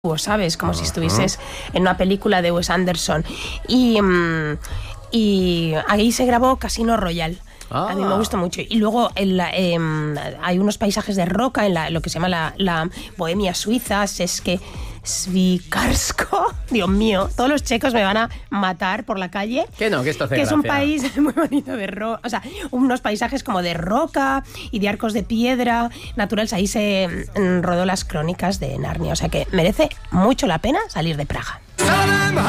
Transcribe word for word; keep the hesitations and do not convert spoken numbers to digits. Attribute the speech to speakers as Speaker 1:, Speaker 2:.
Speaker 1: ¿sabes? Como uh-huh. si estuvieses en una película de Wes Anderson. Y, y ahí se grabó Casino Royale. Ah. A mí me gusta mucho. Y luego en la, eh, hay unos paisajes de roca en la, lo que se llama la, la Bohemia suiza, es que Svikarsko, Dios mío, todos los checos me van a matar por la calle.
Speaker 2: Que no, que esto hace
Speaker 1: Que
Speaker 2: gracia.
Speaker 1: es un país muy bonito de roca, o sea, unos paisajes como de roca y de arcos de piedra naturales. Ahí se rodó las crónicas de Narnia, o sea que merece mucho la pena salir de Praga.